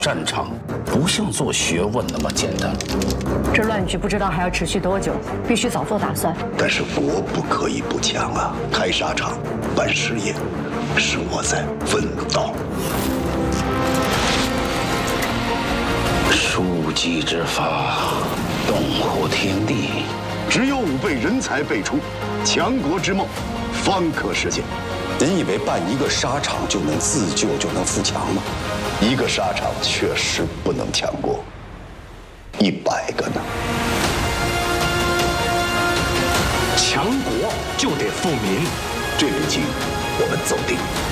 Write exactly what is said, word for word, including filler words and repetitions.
战场不像做学问那么简单。 这乱局不知道还要持续多久，必须早做打算。 但是国不可以不强啊！开沙场、办事业，是我在问道。 庶几之法，动乎天地。 只有吾辈人才辈出，强国之梦方可实现。 您以为办一个沙场就能自救，就能富强吗？ 一个沙场确实不能强过，一百个呢？ 强国就得富民， 这笔棋我们走定。